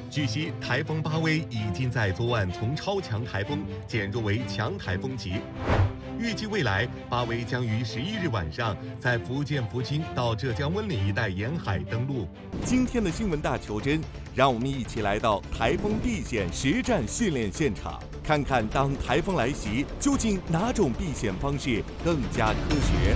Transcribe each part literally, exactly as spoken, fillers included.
据悉，台风巴威已经在昨晚从超强台风减弱为强台风级。预计未来，巴威将于十一日晚上在福建福清到浙江温岭一带沿海登陆。今天的新闻大求真，让我们一起来到台风避险实战训练现场，看看当台风来袭，究竟哪种避险方式更加科学。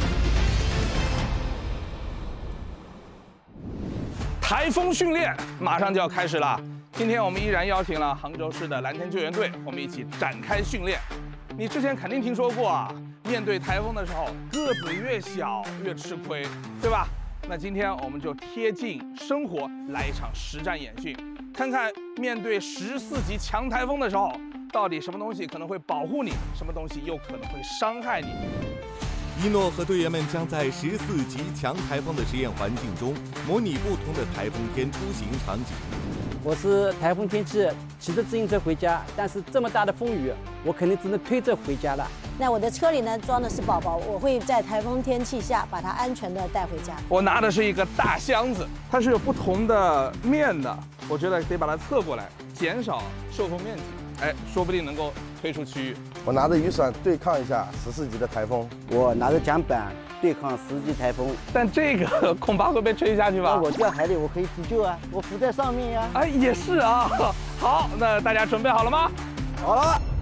台风训练马上就要开始了。今天我们依然邀请了杭州市的蓝天救援队，我们一起展开训练。你之前肯定听说过啊，面对台风的时候，个子越小越吃亏，对吧？那今天我们就贴近生活来一场实战演训，看看面对十四级强台风的时候，到底什么东西可能会保护你，什么东西又可能会伤害你。 一诺和队员们将在十四级强台风的实验环境中，模拟不同的台风天出行场景。 我是台风天气骑着自行车回家，但是这么大的风雨，我肯定只能推着回家了。 那我的车里呢装的是宝宝，我会在台风天气下把它安全的带回家。 我拿的是一个大箱子，它是有不同的面的，我觉得得把它侧过来，减少受风面积。哎，说不定能够推出区域。 我拿着雨伞对抗一下十四级的台风。 我拿着桨板对抗十级台风。 但这个恐怕会被吹下去吧？ 那我掉海里，我可以自救啊，我浮在上面呀。 哎，也是啊。好，那大家准备好了吗？ 好了。